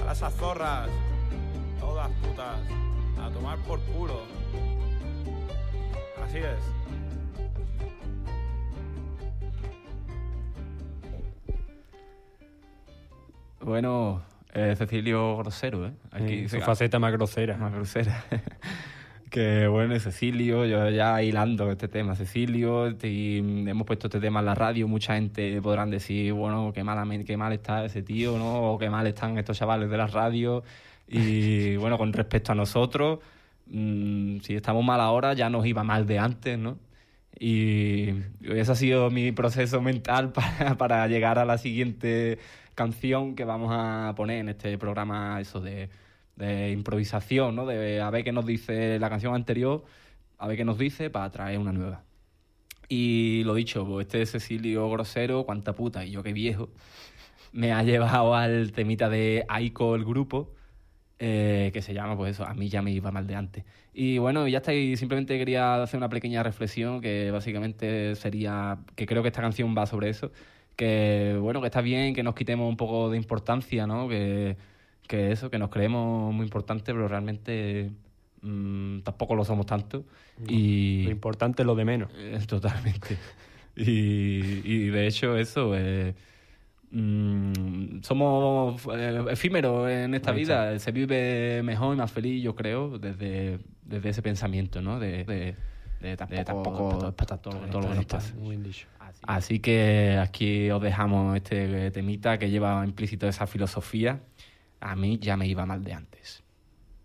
esas zorras, todas putas, a tomar por culo. Así es. Bueno, Cecilio grosero, ¿eh? Aquí su faceta más grosera. Más grosera. Que bueno, Cecilio, yo ya hilando este tema, Cecilio, y hemos puesto este tema en la radio, mucha gente podrán decir, bueno, qué mal está ese tío, ¿no? O qué mal están estos chavales de la radio. Y bueno, con respecto a nosotros, si estamos mal ahora, ya nos iba mal de antes, ¿no? Y ese ha sido mi proceso mental para llegar a la siguiente canción que vamos a poner en este programa, eso de improvisación, ¿no? De a ver qué nos dice la canción anterior, a ver qué nos dice para traer una nueva. Y lo dicho, pues este Cecilio grosero, cuánta puta, y yo qué viejo, me ha llevado al temita de Aiko, el grupo, que se llama, pues eso, A mí ya me iba mal de antes. Y bueno, ya está, y simplemente quería hacer una pequeña reflexión que básicamente sería, que creo que esta canción va sobre eso, que bueno, que está bien que nos quitemos un poco de importancia, ¿no? Que eso, que nos creemos muy importantes, pero realmente tampoco lo somos tanto. No, y lo importante es lo de menos. Totalmente. Y de hecho eso, somos efímeros en esta vida. Se vive mejor y más feliz, yo creo, desde ese pensamiento, ¿no? De tampoco es para todo lo que nos pasa. Muy bien dicho. Así que aquí os dejamos este temita que lleva implícito esa filosofía. A mí ya me iba mal de antes.